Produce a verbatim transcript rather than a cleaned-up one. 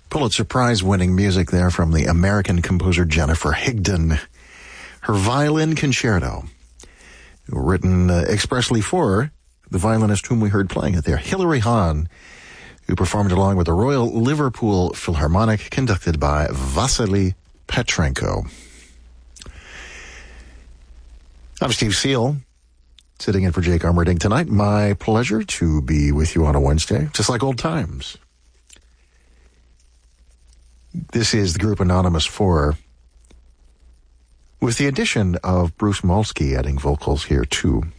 Pulitzer Prize-winning music there from the American composer Jennifer Higdon. Her Violin Concerto, written uh, expressly for the violinist whom we heard playing it there, Hilary Hahn, who performed along with the Royal Liverpool Philharmonic, conducted by Vasily Petrenko. I'm Steve Seal, sitting in for Jake Armerding tonight. My pleasure to be with you on a Wednesday, just like old times. This is the group Anonymous four, with the addition of Bruce Molsky adding vocals here too.